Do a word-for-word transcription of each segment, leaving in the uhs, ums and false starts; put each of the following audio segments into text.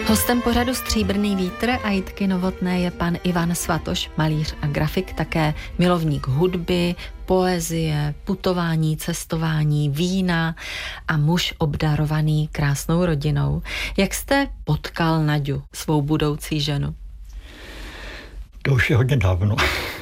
Hostem pořadu Stříbrný vítr a Jitky Novotné je pan Ivan Svatoš, malíř a grafik, také milovník hudby, poezie, putování, cestování, vína a muž obdarovaný krásnou rodinou. Jak jste potkal Naďu, svou budoucí ženu? To už je hodně dávno.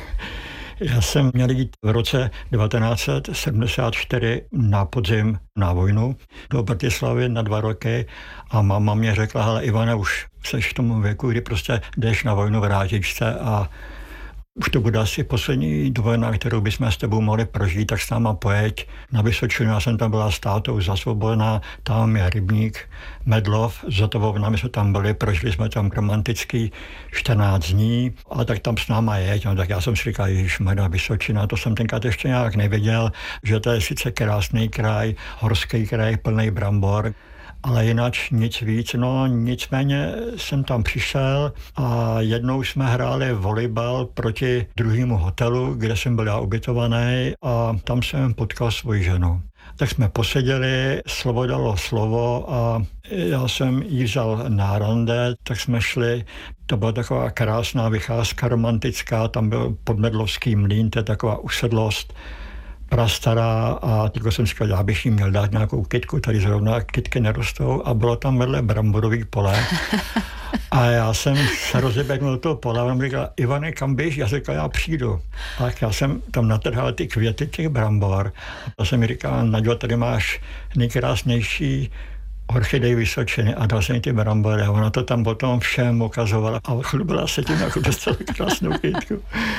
Já jsem měl jít v roce devatenáct set sedmdesát čtyři na podzim na vojnu do Bratislavy na dva roky a máma mě řekla, hele Ivane, už seš v tomu věku, kdy prostě jdeš na vojnu, vrátíš se a už to bude asi poslední dovolená, kterou bychom s tebou mohli prožít, tak s náma pojeď na Vysočinu. Já jsem tam byla s tátou zasvobozená, tam je rybník Medlov, s Zotovovnami jsme tam byli, prožili jsme tam romantický čtrnáct dní a tak tam s náma jeď. No, tak já jsem si říkal, ježišmarja, Vysočina, to jsem tenkrát ještě nějak nevěděl, že to je sice krásný kraj, horský kraj, plný brambor, ale jinak nic víc. No nicméně jsem tam přišel a jednou jsme hráli volejbal proti druhému hotelu, kde jsem byl já ubytovaný a tam jsem potkal svoji ženu. Tak jsme poseděli, slovo dalo slovo a já jsem jí vzal na rande, tak jsme šli, to byla taková krásná vycházka romantická, tam byl Podmedlovský mlýn, to je taková usedlost, prastará a tylko jsem říkal, já bych jí měl dát nějakou kytku, tady zrovna kytky nerostou a bylo tam vedle bramborový pole. A já jsem se rozeběhnul do toho pole a on mi říkal, Ivane, kam běž? Já říkal, já přijdu. A já jsem tam natrhal ty květy těch brambor a to jsem mi říkal, Naďo, tady máš nejkrásnější orchidej Vysočiny a dal jsem jí ty brambory a ona to tam potom všem ukazovala a chlubila se tím, jako dostala krásnou kytku.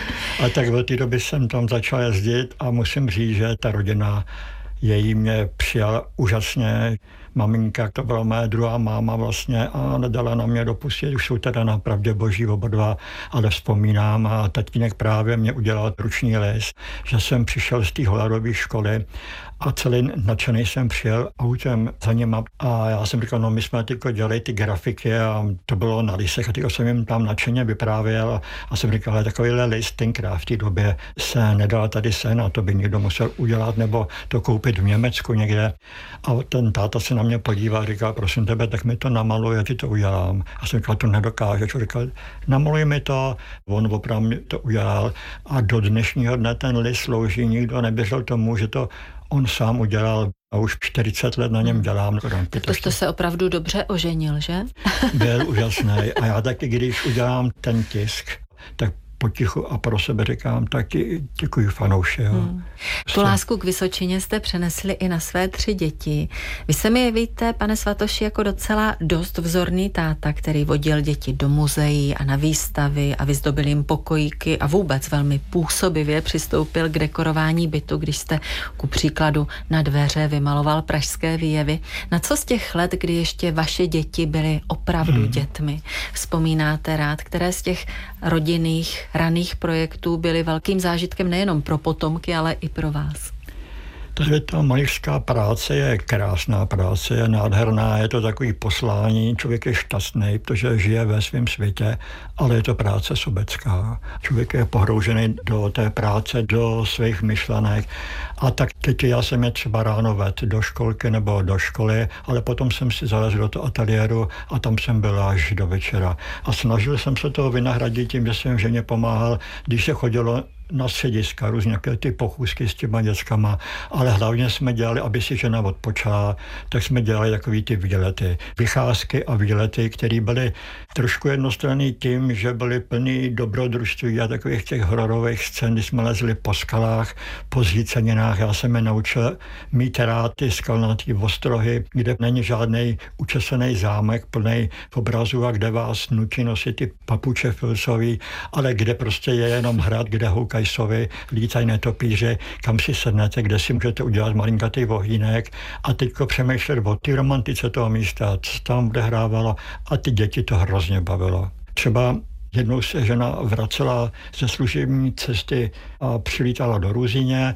A tak od té doby jsem tam začal jezdit a musím říct, že ta rodina její mě přijala úžasně. Maminka, to byla moje druhá máma vlastně a nedala na mě dopustit, už jsou teda na pravdě boží oba dva, ale vzpomínám a tatínek právě mě udělal ruční list, že jsem přišel z té holadové školy a celý nadšený jsem přijel autem za nima a já jsem říkal, no my jsme tyko dělali ty grafiky a to bylo na listech a tyko jsem jim tam nadšeně vyprávěl a jsem říkal, ale takovýhle list tenkrát v té době se nedal tady sen a to by někdo musel udělat nebo to koupit v Německu někde a ten táta se na mě podíval a říkal, prosím tebe, tak mi to namaluj, já ti to udělám. A jsem říkal, to nedokážeš. Říkal, namaluj mi to. On opravdu mi to udělal a do dnešního dne ten list slouží, nikdo nevěřil tomu, že to on sám udělal a už čtyřicet let na něm dělám. Tak to jste se opravdu dobře oženil, že? Byl úžasný a já taky, když udělám ten tisk, tak potichu a pro sebe říkám, taky děkuji fanouši. Hmm. Tu lásku k Vysočině jste přenesli i na své tři děti. Vy se mi jevíte, pane Svatoši, jako docela dost vzorný táta, který vodil děti do muzeí a na výstavy a vyzdobil jim pokojíky a vůbec velmi působivě přistoupil k dekorování bytu, když jste ku příkladu na dveře vymaloval pražské výjevy. Na co z těch let, kdy ještě vaše děti byly opravdu hmm. dětmi, vzpomínáte rád, které z těch rodinných raných projektů byly velkým zážitkem nejenom pro potomky, ale i pro vás? Tady ta malířská práce je krásná práce, je nádherná, je to takový poslání, člověk je šťastný, protože žije ve svém světě, ale je to práce sobecká. Člověk je pohroužený do té práce, do svých myšlenek a tak teď já jsem je třeba ráno vedl do školky nebo do školy, ale potom jsem si zalezl do toho ateliéru a tam jsem byl až do večera. A snažil jsem se toho vynahradit tím, že jsem ženě pomáhal, když se chodilo na střediska, různě ty pochůzky s těma dětskama, ale hlavně jsme dělali, aby si žena odpočala, tak jsme dělali takový ty výlety, vycházky a výlety, které byly trošku jednostranný tím, že byly plný dobrodružství a takových těch hororových scén, kdy jsme lezli po skalách, po zříceninách. Já jsem je naučil mít rád ty skalnatý ostrohy, kde není žádný učesený zámek plný obrazů a kde vás nutí nosit ty papuče filcový, ale kde prostě je jenom hrad, kde houkají sovy, lítají netopíři, kam si sednete, kde si můžete udělat malinkatý vohýnek a teďko přemýšlet o ty romantice toho místa, co tam odehrávalo a ty děti to hrozně bavilo. Třeba jednou se žena vracela ze služební cesty a přilítala do Ruzyně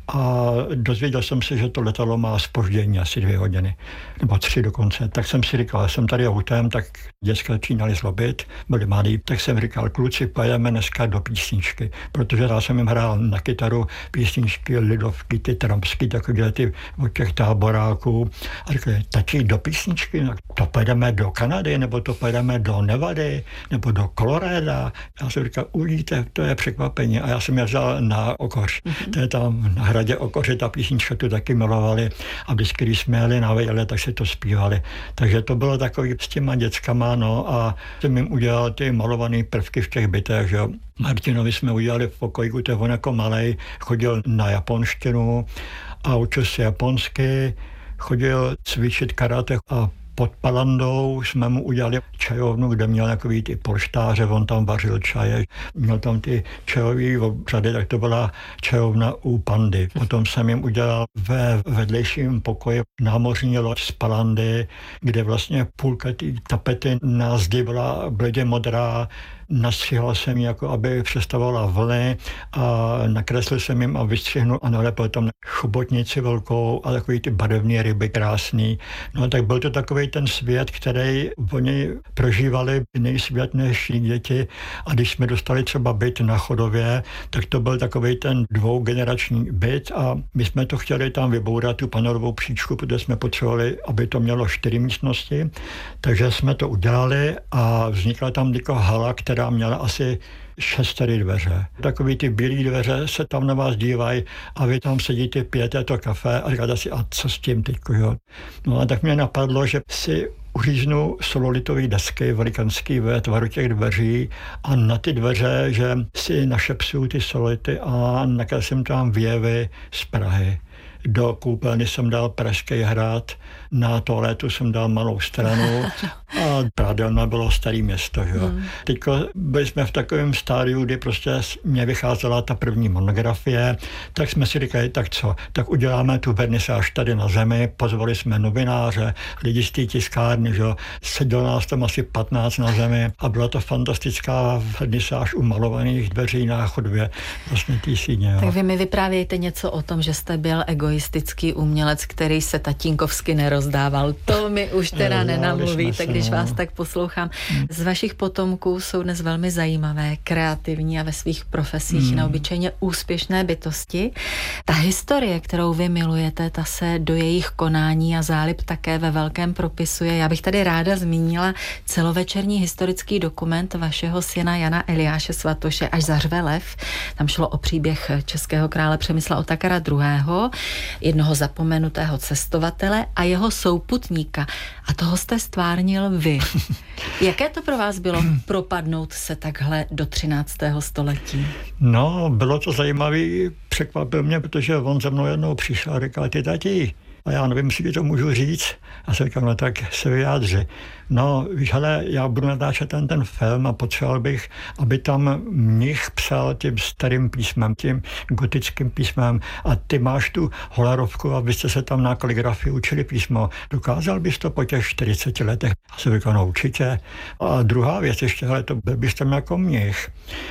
a dozvěděl jsem se, že to letadlo má zpoždění asi dvě hodiny, nebo tři dokonce. Tak jsem si říkal, jsem tady autem, tak děcka začínali zlobit, byli malí, tak jsem říkal, kluci, pojedeme dneska do písničky, protože já jsem jim hrál na kytaru písničky, lidovky, ty trampsky, takové ty od těch táboráků. A říkali, tačí do písničky, no, to pojedeme do Kanady, nebo to pojedeme do Nevady, nebo do Colorada. Já jsem říkal, uvidíte, to je překvapení. A já jsem je vzal na Okoř. Mm-hmm. To je tam na hradě Okoře, ta písnička tu taky milovali a vždycky, když jsme jeli na vejle, tak si to zpívali. Takže to bylo takový s těma dětskama, no a jsem jim udělal ty malované prvky v těch bytech, že jo. Martinovi jsme udělali v pokojíku, to je on jako malej, chodil na japonštinu a učil se japonsky, chodil cvičit karate a pod Palandou jsme mu udělali čajovnu, kde měl takový ty polštáře, on tam vařil čaje, měl tam ty čajový obřady, tak to byla čajovna u Pandy. Potom jsem jim udělal ve vedlejším pokoji námořní loď z Palandy, kde vlastně půlka té tapety na zdi byla bledě modrá, nastřihl jsem ji, jako aby představovala vlny a nakreslil jsem jim a vystřihnul a nalepil tam chobotnici velkou a takový ty barevné ryby krásný. No tak byl to takový ten svět, který oni prožívali jiný svět než děti a když jsme dostali třeba byt na Chodově, tak to byl takový ten dvougenerační byt a my jsme to chtěli tam vybourat, tu panelovou příčku, protože jsme potřebovali, aby to mělo čtyři místnosti, takže jsme to udělali a vznikla tam jako hala, která která měla asi šestery dveře. Takový ty bílé dveře se tam na vás dívají a vy tam sedíte, pijete to kafe a říkáte si, a co s tím teďko, jo. No a tak mě napadlo, že si uříznu sololitové desky velikánský ve tvaru těch dveří a na ty dveře, že si našepsuju ty sololity a nakreslím tam výjevy z Prahy. Do koupelny jsem dal Pražský hrad, na toaletu jsem dal Malou Stranu a prádelna bylo Starý Město. Jo. Hmm. Teďko byli jsme v takovém stádiu, kdy prostě mě vycházela ta první monografie, tak jsme si říkali, tak co, tak uděláme tu vernisáž tady na zemi, pozvali jsme novináře, lidi z té tiskárny, že jo. Sedělo nás tam asi patnáct na zemi a byla to fantastická vernisáž u malovaných dveří na chodbě vlastně té síně. Jo. Tak vy mi vyprávějte něco o tom, že jste byl egoistický umělec, který se tatínkovsky nerozdával. To mi už teda nenamluvíte, když vás tak poslouchám. Z vašich potomků jsou dnes velmi zajímavé, kreativní a ve svých profesích hmm. neobyčejně úspěšné bytosti. Ta historie, kterou vy milujete, ta se do jejich konání a zálib také ve velkém propisuje. Já bych tady ráda zmínila celovečerní historický dokument vašeho syna Jana Eliáše Svatoše Až zařve lev. Tam šlo o příběh českého krále Přemysla Otakara druhého., jednoho zapomenutého cestovatele a jeho souputníka. A toho jste stvárnil vy. Jaké to pro vás bylo propadnout se takhle do třináctého století? No, bylo to zajímavý, překvapil mě, protože on za mnou jednou přišel a říkal, ty tati, a já nevím, jestli to můžu říct. A jsem říkal, no tak se vyjádři. No, víš, hele, já budu natáčet ten, ten film a potřeboval bych, aby tam mnich psal tím starým písmem, tím gotickým písmem a ty máš tu holarovku a vy jste se tam na kaligrafii učili písmo. Dokázal bys to po těch čtyřiceti letech? A jsem říkal, no určitě. A druhá věc ještě, hele, to byl bys tam jako mnich.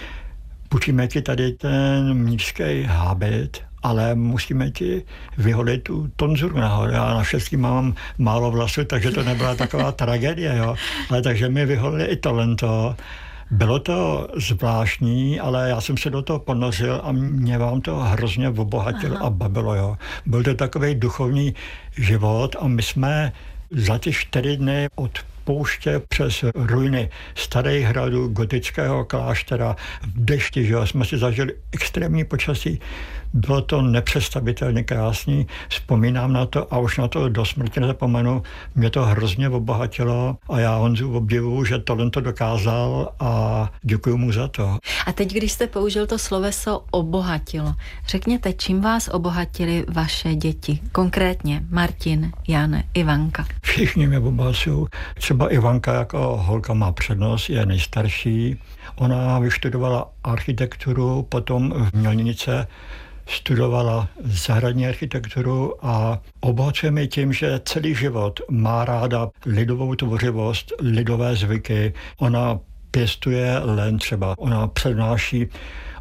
Půjčíme ti tady ten mnišský hábit, ale musíme ti vyholit tu tonzuru nahoru. Já naštěstí mám málo vlasů, takže to nebyla taková tragédie, jo. Ale takže mi vyholili i talento. Bylo to zvláštní, ale já jsem se do toho ponořil a mě vám to hrozně obohatilo a bavilo, jo. Byl to takový duchovní život a my jsme za ty čtyři dny od pouště přes ruiny starých hradů, gotického kláštera, v dešti, že jo, jsme si zažili extrémní počasí. Bylo to nepředstavitelně krásný, vzpomínám na to a už na to do smrti nezapomenu. Mě to hrozně obohatilo a já Honzu obdivuju, že tohle to dokázal a děkuju mu za to. A teď, když jste použil to sloveso obohatilo, řekněte, čím vás obohatili vaše děti? Konkrétně Martin, Jan, Ivanka. Všichni mě obohacují. Třeba Ivanka jako holka má přednost, je nejstarší. Ona vyštudovala architekturu, potom v Mělnice studovala zahradní architekturu a obohacuje mi tím, že celý život má ráda lidovou tvořivost, lidové zvyky. Ona pěstuje len třeba, ona přednáší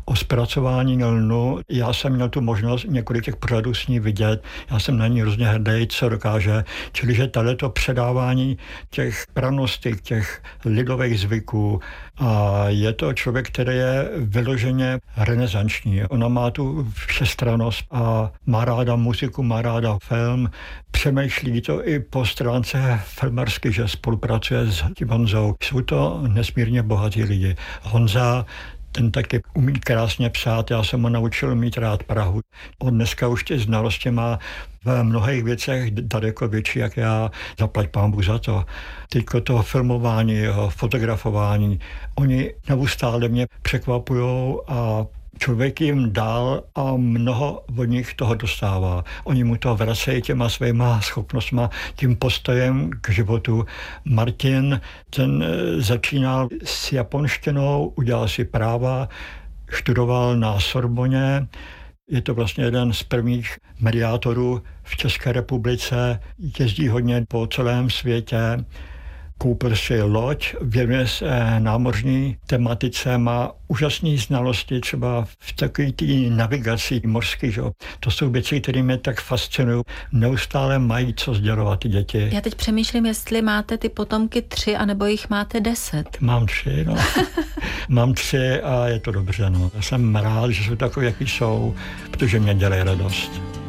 o zpracování lnu. Já jsem měl tu možnost několik těch pořadů s ní vidět. Já jsem na ní hrozně hrdý, co dokáže. Čili, že tato předávání těch pranostik, těch lidových zvyků, a je to člověk, který je vyloženě renesanční. Ona má tu všestrannost a má ráda muziku, má ráda film. Přemýšlí to i po stránce filmarsky, že spolupracuje s Honzou. Jsou to nesmírně bohatí lidi. Honza, ten taky umí krásně psát, já jsem ho naučil mít rád Prahu. On dneska už ty znalosti má v mnohých věcech daleko větší, jak já, zaplať pánbu za to. Teďko to filmování, jeho fotografování, oni neustále mě překvapujou a člověk jim dál a mnoho od nich toho dostává. Oni mu to vracejí těma svýma schopnostma, tím postojem k životu. Martin, ten začínal s japonštinou, udělal si práva, študoval na Sorboně. Je to vlastně jeden z prvních mediátorů v České republice. Jezdí hodně po celém světě. Koupil si loď, věnuje se námořní tematice, má úžasné znalosti třeba v takové té navigaci mořské. Že? To jsou věci, které mě tak fascinují. Neustále mají co sdělovat ty děti. Já teď přemýšlím, jestli máte ty potomky tři, anebo jich máte deset. Mám tři, no. Mám tři a je to dobře, no. Já jsem rád, že jsou takové, jaký jsou, protože mě dělají radost.